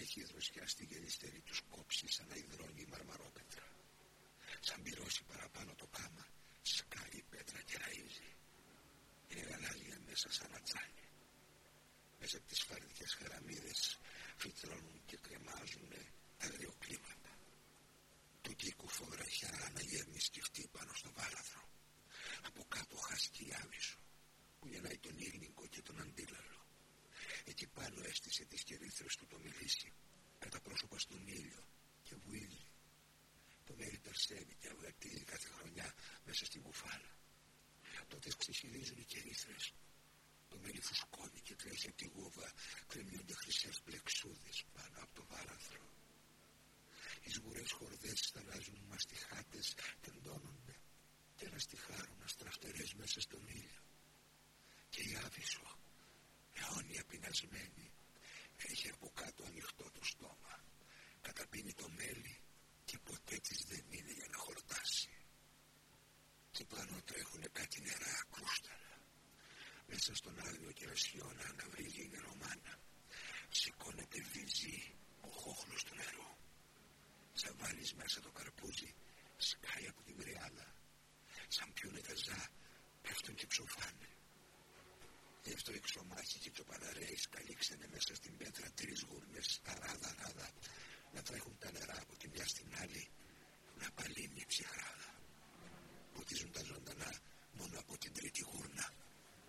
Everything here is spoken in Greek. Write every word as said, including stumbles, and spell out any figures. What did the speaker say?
έχει δροσιά στη γελιστερή τους κόψει σαν να υδρώνει η μαρμαρόπετρα. Σαν πυρώσει παραπάνω το κάμα, σκάει η πέτρα και ραΐζει. Είναι γαλάζια μέσα σαν ατσάνι. Μέσα από τις φαρδικές χαραμίδες φυτρώνουν και κρεμάζουν αγριοκλίματα. Του κήκου φοβραχιά αναγέρνει σκεφτεί πάνω στο βάλαθρο. Από κάτω χάσκει η άβυσσο που γεννάει τον ήλιγκο και τον αντίλαλο. Εκεί πάνω έστησε τις κερίθρες του το μελίσι, κατά πρόσωπα στον ήλιο και βουίζει. Το μέρι περσεύει και αυγατίζει κάθε χρονιά μέσα στην κουφάλα. Τότε ξεχυλίζουν οι κερίθρες. Το μέλι φουσκώνει και τρέχει από τη γούβα, κρεμιούνται χρυσές πλεξούδες πάνω από το βάραθρο. Οι σγουρές χορδές σταλάζουν μαστιχάτες, τεντώνονται και αναστιχάρουν αστραφτερές μέσα στον ήλιο. Και η άβυσσο, αιώνια πεινασμένη, έχει από κάτω ανοιχτό το στόμα, καταπίνει το μέλι και ποτέ της δεν είναι για να χορτάσει. Και πάνω τρέχουνε κάτι νερά κρούσταλα. Μέσα στον άγριο κερασιώνα αναβρίζει η νερομάνα. Σηκώνεται βυζί ο χόχλος του νερού. Σαν βάλεις μέσα το καρπούζι, σκάει από την κρυάδα. Σαν πιούνε τα ζά, πέφτουν και ψοφάνε. Γι' αυτό οι ξωμάχοι και οι τσοπαναρέοι σκαλίξανε μέσα στην πέτρα τρεις γούρνες αράδα-αράδα, να τρέχουν τα νερά από τη μια στην άλλη, να παλύνει η ψυχράδα. Ποτίζουν τα ζωντανά